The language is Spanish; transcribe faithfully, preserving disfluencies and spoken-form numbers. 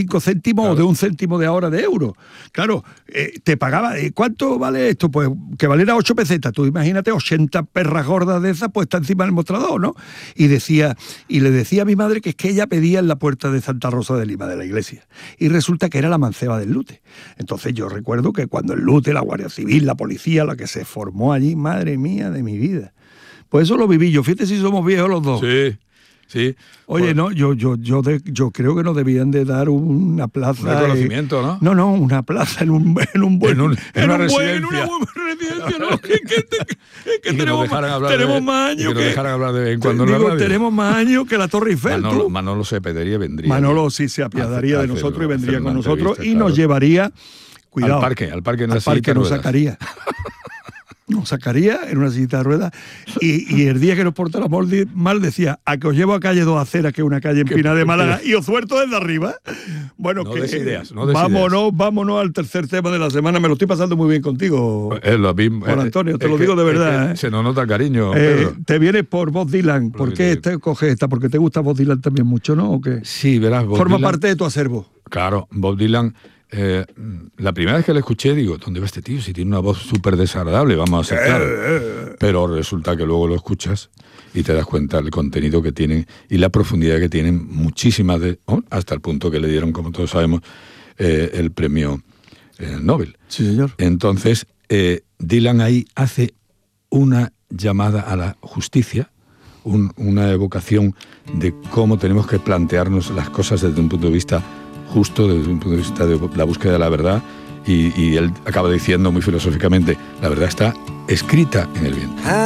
cinco céntimos claro. o de un céntimo de ahora de euro. Claro, eh, te pagaba, eh, ¿cuánto vale esto? Pues que valiera ocho pesetas. Tú imagínate ochenta perras gordas de esas puestas encima del mostrador, ¿no? Y decía, y le decía a mi madre que es que ella pedía en la puerta de Santa Rosa de Lima, de la iglesia. Y resulta que era la manceba del Lute. Entonces yo recuerdo que cuando el Lute, la Guardia Civil, la policía, la que se formó allí, madre mía de mi vida. Pues eso lo viví yo. Fíjate si somos viejos los dos. Sí. Sí. Oye, pues, no, yo, yo, yo, de, yo creo que nos debían de dar una plaza. Un reconocimiento, eh, ¿no? No, no, una plaza en un, en un buen, en, un, en, en una un residencia. Buen, en una buena residencia, ¿no? que, que, que, que y tenemos, que nos tenemos de, más años y que. Nos dejaran hablar de vez en cuando digo, en la radio. Tenemos más años que la Torre Eiffel. Manolo, ¿tú? Manolo Cepedería vendría. Manolo sí se apiadaría hace, de nosotros hace, y vendría con nosotros y claro. nos llevaría. Cuidado. Al parque, al parque, en al parque nos sacaría. Nos sacaría en una sillita de ruedas y, y el día que nos portáramos mal decía, a que os llevo a calle Dos Aceras, que es una calle empinada de Málaga, y os suelto desde arriba. Bueno, no que des ideas, no des vámonos, ideas. vámonos al tercer tema de la semana. Me lo estoy pasando muy bien contigo, es lo mismo, Juan Antonio, te es lo que, digo de verdad. Es ¿eh? Se nos nota cariño. Eh, te vienes por Bob Dylan. ¿Por qué te coges esta? Porque te gusta Bob Dylan también mucho, ¿no? ¿O qué? Sí, verás. Bob Forma Dylan, parte de tu acervo. Claro, Bob Dylan. Eh, la primera vez que le escuché, digo, ¿dónde va este tío? Si tiene una voz súper desagradable, vamos a aceptar. Eh, Pero resulta que luego lo escuchas y te das cuenta del contenido que tienen y la profundidad que tienen muchísimas, de, oh, hasta el punto que le dieron, como todos sabemos, eh, el premio eh, Nobel. Sí, señor. Entonces, eh, Dylan ahí hace una llamada a la justicia, un, una evocación de cómo tenemos que plantearnos las cosas desde un punto de vista justo, desde un punto de vista de la búsqueda de la verdad, y, y él acaba diciendo muy filosóficamente, la verdad está escrita en el viento.